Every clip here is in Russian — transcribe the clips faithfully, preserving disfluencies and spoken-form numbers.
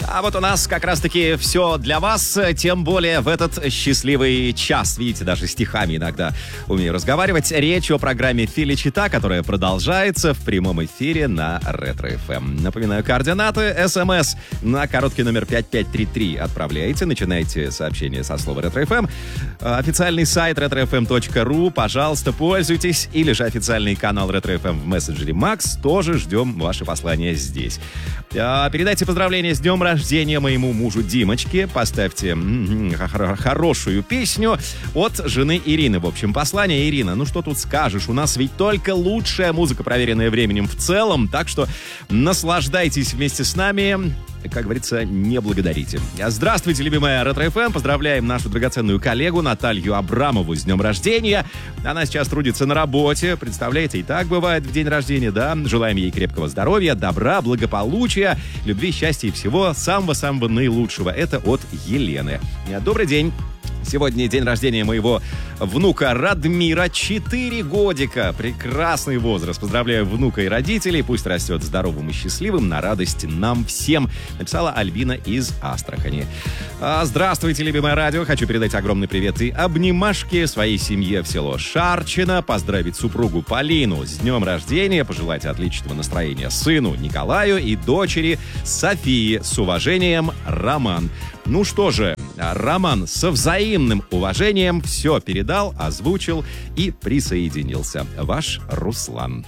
А вот у нас как раз-таки все для вас, тем более в этот счастливый час. Видите, даже стихами иногда умею разговаривать. Речь о программе «Фили Чита», которая продолжается в прямом эфире на Ретро эф эм. Напоминаю, координаты. СМС на короткий номер пять пять три три отправляйте. Начинайте сообщение со слова «Ретро эф эм». Официальный сайт ретро эф эм точка ру. Пожалуйста, пользуйтесь. Или же официальный канал Ретро эф эм в мессенджере Макс. Тоже ждем ваши послания здесь. Передайте поздравления с днем рождения моему мужу Димочке. Поставьте м-м, хорошую песню от жены Ирины. В общем, послание: Ирина, ну что тут скажешь? У нас ведь только лучшая музыка, проверенная временем в целом. Так что наслаждайтесь вместе с нами. Как говорится, не благодарите. Здравствуйте, любимая Ретро эф эм. Поздравляем нашу драгоценную коллегу Наталью Абрамову с днем рождения. Она сейчас трудится на работе. Представляете, и так бывает в день рождения, да? Желаем ей крепкого здоровья, добра, благополучия, любви, счастья и всего самого-самого наилучшего. Это от Елены. Добрый день. Сегодня день рождения моего внука Радмира, четыре годика. Прекрасный возраст. Поздравляю внука и родителей. Пусть растет здоровым и счастливым, на радость нам всем. Написала Альбина из Астрахани. Здравствуйте, любимое радио. Хочу передать огромный привет и обнимашки своей семье в село Шарчино. Поздравить супругу Полину с днем рождения. Пожелать отличного настроения сыну Николаю и дочери Софии. С уважением, Роман. Ну что же, Роман со взаимным уважением все передал, озвучил и присоединился. Ваш Руслан.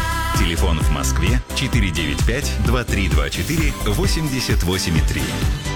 Телефон в Москве четыре девять пять два три два четыре восемьдесят восемь три.